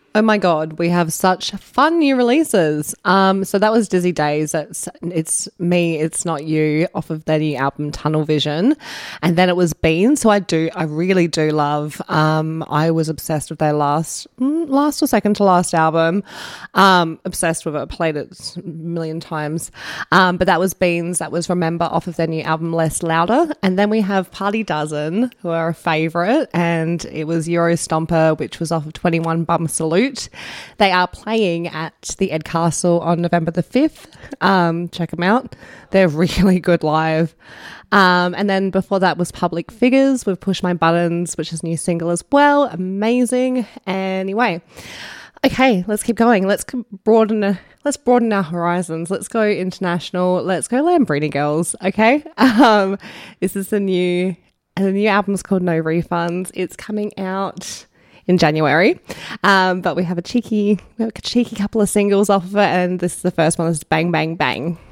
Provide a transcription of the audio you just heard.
Oh my God, we have such fun new releases. So that was Dizzy Days. It's Me, It's Not You off of their new album Tunnel Vision. And then it was Bean. So I really do love, I was obsessed with their last or second to last album. Obsessed with it. I played it a million times. But that was Beans. That was Remember off of their new album Less Louder. And then we have Party Dozen, who are a favourite. And it was Euro Stomper, which was off of 21 Bum Salute. They are playing at the Ed Castle on November the 5th. Check them out. They're really good live. And then before that was Public Figures with Push My Buttons, which is a new single as well. Amazing. Anyway, okay, let's keep going. Let's broaden our horizons. Let's go international. Let's go Lamborghini Girls. Okay. This is the new album's called No Refunds. It's coming out in January, but we have a cheeky couple of singles off of it, and this is the first one. This is Bang Bang Bang.